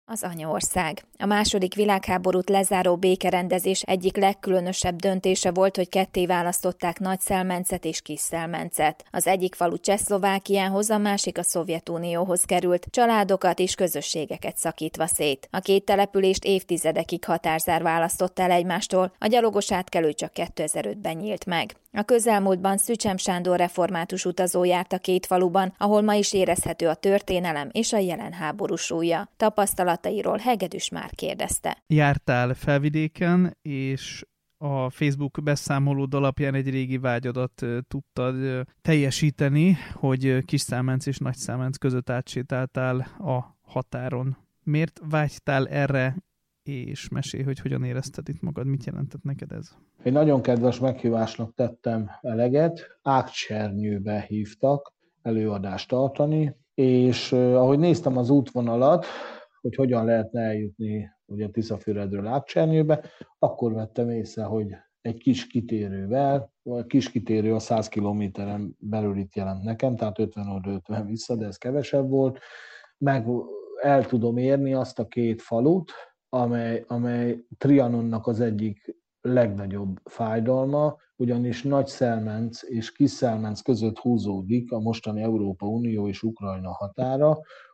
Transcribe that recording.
Az anyaország. A második világháborút lezáró békerendezés egyik legkülönösebb döntése volt, hogy ketté választották Nagyszelmencet és Kisszelmencet. Az egyik falu Csehszlovákiához, a másik a Szovjetunióhoz került, családokat és közösségeket szakítva szét. A két települést évtizedekig határzár választotta el egymástól, a gyalogos átkelő csak 2005-ben nyílt meg. A közelmúltban Szücsem Sándor református utazó járt a két faluban, ahol ma is érezhető a történelem és a jelen háború súlya. Tapasztalatairól Hegedűs már kérdezte. Jártál Felvidéken, és a Facebook beszámolód alapján egy régi vágyadat tudtad teljesíteni, hogy Kisszelmenc és Nagyszelmenc között átsétáltál a határon. Miért vágytál erre, és mesélj, hogy hogyan érezted itt magad, mit jelentett neked ez? Egy nagyon kedves meghívásnak tettem eleget, Ágcsernyőbe hívtak előadást tartani, és ahogy néztem az útvonalat, hogy hogyan lehetne eljutni ugye Tiszafüredről Ágcsernyőbe, akkor vettem észre, hogy egy kis kitérővel, a kis kitérő a 100 kilométeren belül itt jelent nekem, tehát 50-50 vissza, de ez kevesebb volt, meg el tudom érni azt a két falut, amely Trianonnak az egyik legnagyobb fájdalma, ugyanis Nagyszelmenc és Kisszelmenc között húzódik a mostani Európa Unió és Ukrajna határa,